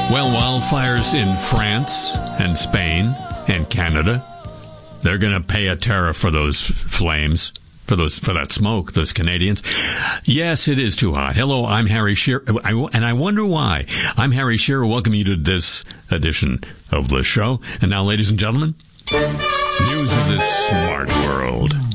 Well, wildfires in France and Spain and Canada, they're going to pay a tariff for those flames, for that smoke, those Canadians. Yes, it is too hot. Hello, I'm Harry Shearer, and I wonder why. I'm Harry Shearer. Welcome you to this edition of the show. And now, ladies and gentlemen, news of this smart world.